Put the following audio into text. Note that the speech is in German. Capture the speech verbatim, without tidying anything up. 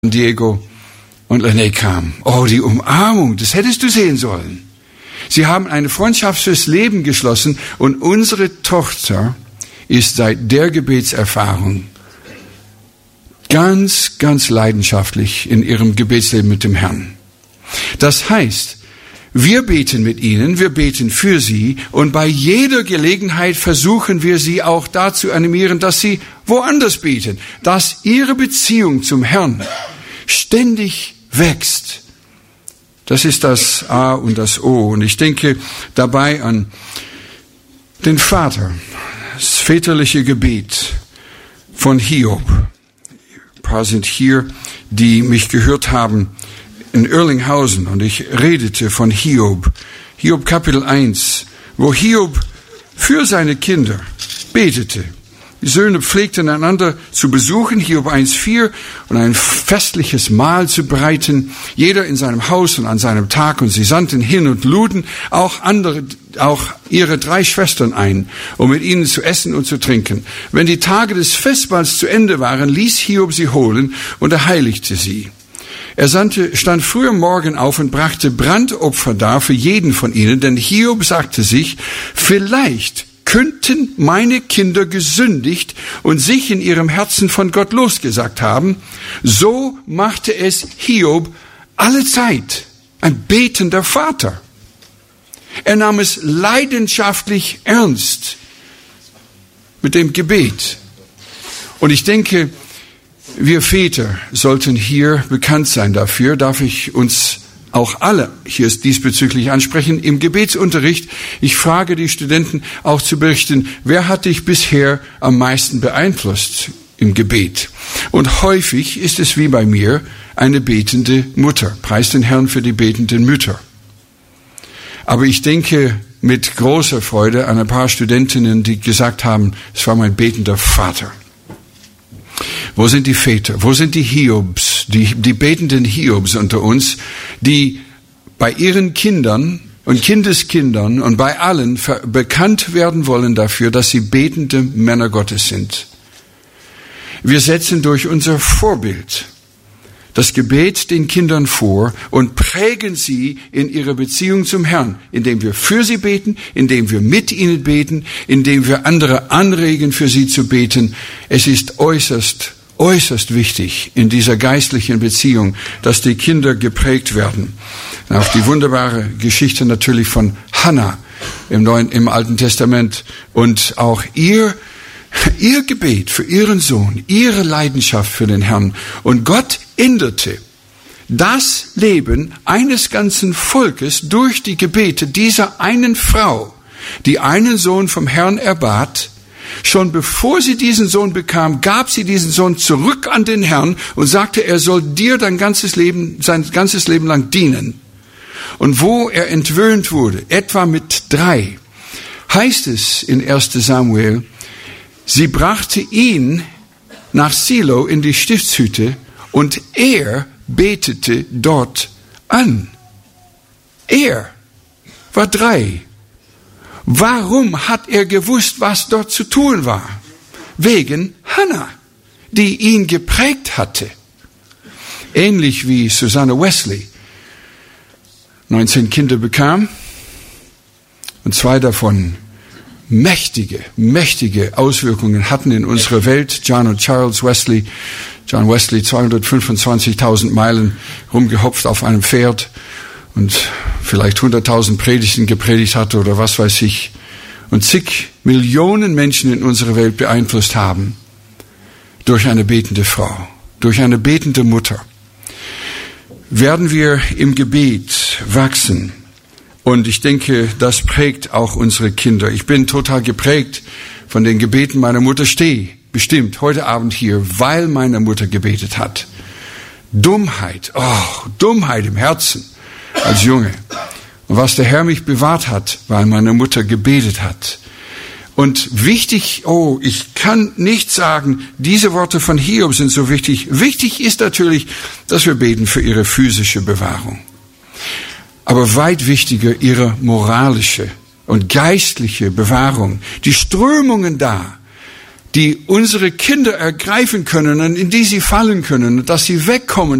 Diego und René kamen. Oh, die Umarmung, das hättest du sehen sollen. Sie haben eine Freundschaft fürs Leben geschlossen und unsere Tochter ist seit der Gebetserfahrung ganz, ganz leidenschaftlich in ihrem Gebetsleben mit dem Herrn. Das heißt, wir beten mit ihnen, wir beten für sie und bei jeder Gelegenheit versuchen wir sie auch dazu animieren, dass sie woanders beten, dass ihre Beziehung zum Herrn ständig wächst. Das ist das A und das O. Und ich denke dabei an den Vater, das väterliche Gebet von Hiob. Ein paar sind hier, die mich gehört haben in Erlinghausen und ich redete von Hiob. Hiob Kapitel eins, wo Hiob für seine Kinder betete. Die Söhne pflegten einander zu besuchen, Hiob eins vier, und ein festliches Mahl zu bereiten, jeder in seinem Haus und an seinem Tag, und sie sandten hin und luden auch andere, auch ihre drei Schwestern ein, um mit ihnen zu essen und zu trinken. Wenn die Tage des Festmahls zu Ende waren, ließ Hiob sie holen und er heiligte sie. Er sandte, stand früh am Morgen auf und brachte Brandopfer dar für jeden von ihnen, denn Hiob sagte sich, vielleicht könnten meine Kinder gesündigt und sich in ihrem Herzen von Gott losgesagt haben. So machte es Hiob alle Zeit, ein betender Vater. Er nahm es leidenschaftlich ernst mit dem Gebet. Und ich denke, wir Väter sollten hier bekannt sein dafür, darf ich uns auch alle hier diesbezüglich ansprechen. Im Gebetsunterricht, ich frage die Studenten auch zu berichten, wer hat dich bisher am meisten beeinflusst im Gebet? Und häufig ist es wie bei mir eine betende Mutter. Preis den Herrn für die betenden Mütter. Aber ich denke mit großer Freude an ein paar Studentinnen, die gesagt haben, es war mein betender Vater. Wo sind die Väter? Wo sind die Hiobs, die, die betenden Hiobs unter uns, die bei ihren Kindern und Kindeskindern und bei allen bekannt werden wollen dafür, dass sie betende Männer Gottes sind? Wir setzen durch unser Vorbild das Gebet den Kindern vor und prägen sie in ihrer Beziehung zum Herrn, indem wir für sie beten, indem wir mit ihnen beten, indem wir andere anregen, für sie zu beten. Es ist äußerst äußerst wichtig in dieser geistlichen Beziehung, dass die Kinder geprägt werden. Auch die wunderbare Geschichte natürlich von Hannah im Neuen, im Alten Testament und auch ihr, ihr Gebet für ihren Sohn, ihre Leidenschaft für den Herrn. Und Gott änderte das Leben eines ganzen Volkes durch die Gebete dieser einen Frau, die einen Sohn vom Herrn erbat. Schon bevor sie diesen Sohn bekam, gab sie diesen Sohn zurück an den Herrn und sagte, er soll dir dein ganzes Leben, sein ganzes Leben lang dienen. Und wo er entwöhnt wurde, etwa mit drei, heißt es in erster Samuel, sie brachte ihn nach Silo in die Stiftshütte und er betete dort an. Er war drei. Warum hat er gewusst, was dort zu tun war? Wegen Hannah, die ihn geprägt hatte. Ähnlich wie Susanna Wesley neunzehn Kinder bekam und zwei davon mächtige, mächtige Auswirkungen hatten in unserer Welt. John und Charles Wesley, John Wesley zweihundertfünfundzwanzigtausend Meilen rumgehopft auf einem Pferd und vielleicht hunderttausend Predigten gepredigt hatte oder was weiß ich, und zig Millionen Menschen in unserer Welt beeinflusst haben durch eine betende Frau, durch eine betende Mutter. Werden wir im Gebet wachsen und ich denke, das prägt auch unsere Kinder. Ich bin total geprägt von den Gebeten meiner Mutter, stehe bestimmt heute Abend hier, weil meine Mutter gebetet hat. Dummheit, oh, Dummheit im Herzen. Als Junge. Und was der Herr mich bewahrt hat, weil meine Mutter gebetet hat. Und wichtig, oh, ich kann nicht sagen, diese Worte von Hiob sind so wichtig. Wichtig ist natürlich, dass wir beten für ihre physische Bewahrung. Aber weit wichtiger ihre moralische und geistliche Bewahrung. Die Strömungen da, die unsere Kinder ergreifen können und in die sie fallen können, dass sie wegkommen